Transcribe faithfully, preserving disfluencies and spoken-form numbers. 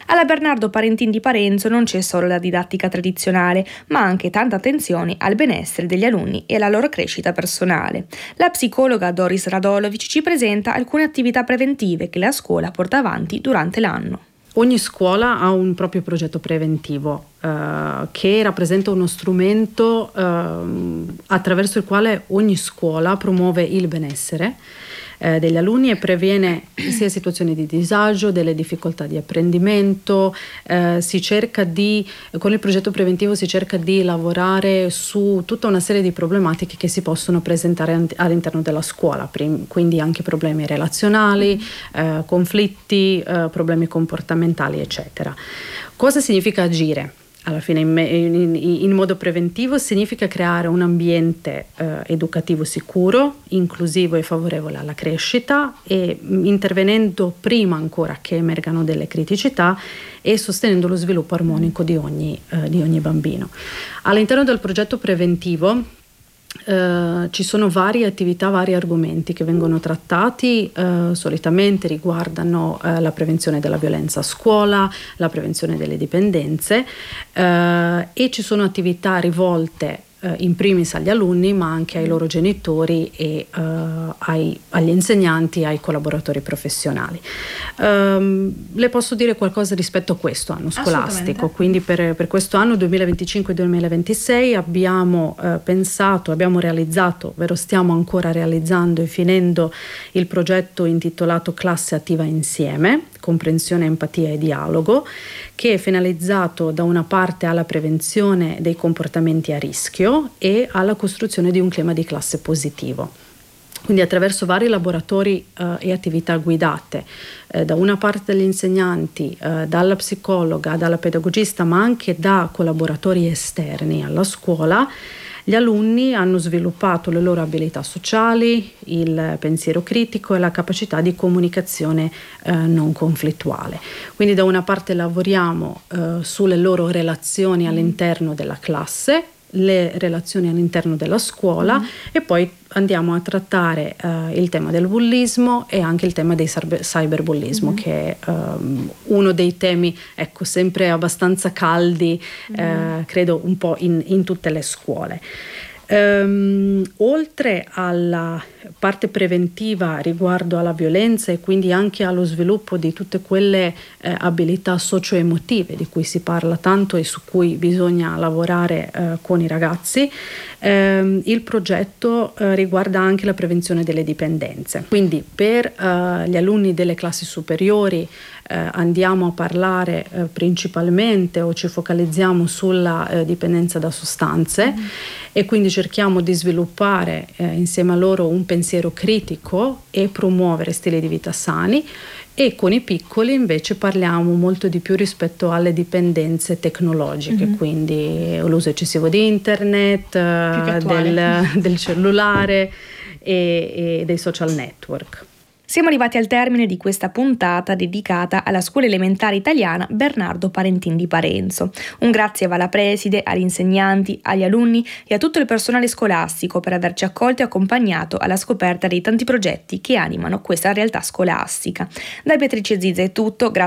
Alla Bernardo Parentin di Parenzo non c'è solo la didattica tradizionale, ma anche tanta attenzione al benessere degli alunni e alla loro crescita personale. La psicologa Doris Radolovic ci presenta alcune attività preventive che la scuola porta avanti durante l'anno. Ogni scuola ha un proprio progetto preventivo eh, che rappresenta uno strumento eh, attraverso il quale ogni scuola promuove il benessere eh, degli alunni e previene sia situazioni di disagio, delle difficoltà di apprendimento. Eh, si cerca di, con il progetto preventivo si cerca di lavorare su tutta una serie di problematiche che si possono presentare all'interno della scuola, quindi anche problemi relazionali, eh, conflitti, eh, problemi comportamentali, eccetera. Cosa significa agire? Alla fine in, in, in modo preventivo significa creare un ambiente eh, educativo sicuro, inclusivo e favorevole alla crescita e intervenendo prima ancora che emergano delle criticità e sostenendo lo sviluppo armonico di ogni, eh, di ogni bambino. All'interno del progetto preventivo Uh, ci sono varie attività, vari argomenti che vengono trattati, uh, solitamente riguardano uh, la prevenzione della violenza a scuola, la prevenzione delle dipendenze uh, e ci sono attività rivolte uh, in primis agli alunni ma anche ai loro genitori e uh, ai, agli insegnanti e ai collaboratori professionali. Um, le posso dire qualcosa rispetto a questo anno scolastico, quindi per, per questo anno duemilaventicinque duemilaventisei abbiamo uh, pensato, abbiamo realizzato, ovvero stiamo ancora realizzando e finendo il progetto intitolato Classe Attiva Insieme, comprensione, empatia e dialogo, che è finalizzato da una parte alla prevenzione dei comportamenti a rischio e alla costruzione di un clima di classe positivo. Quindi attraverso vari laboratori eh, e attività guidate eh, da una parte dagli insegnanti, eh, dalla psicologa, dalla pedagogista, ma anche da collaboratori esterni alla scuola, gli alunni hanno sviluppato le loro abilità sociali, il pensiero critico e la capacità di comunicazione eh, non conflittuale. Quindi da una parte lavoriamo eh, sulle loro relazioni all'interno della classe, le relazioni all'interno della scuola mm. e poi andiamo a trattare uh, il tema del bullismo e anche il tema del cyberbullismo mm. che è um, uno dei temi, ecco, sempre abbastanza caldi mm. uh, credo un po' in, in tutte le scuole. Um, oltre alla parte preventiva riguardo alla violenza e quindi anche allo sviluppo di tutte quelle eh, abilità socio-emotive di cui si parla tanto e su cui bisogna lavorare eh, con i ragazzi, ehm, il progetto eh, riguarda anche la prevenzione delle dipendenze. Quindi per eh, gli alunni delle classi superiori eh, andiamo a parlare eh, principalmente o ci focalizziamo sulla eh, dipendenza da sostanze mm. e quindi cerchiamo di sviluppare eh, insieme a loro un pensiero critico e promuovere stili di vita sani, e con i piccoli invece parliamo molto di più rispetto alle dipendenze tecnologiche, mm-hmm. quindi l'uso eccessivo di internet, del, del cellulare e, e dei social network. Siamo arrivati al termine di questa puntata dedicata alla scuola elementare italiana Bernardo Parentin di Parenzo. Un grazie va alla preside, agli insegnanti, agli alunni e a tutto il personale scolastico per averci accolto e accompagnato alla scoperta dei tanti progetti che animano questa realtà scolastica. Da Beatrice Zizza è tutto, grazie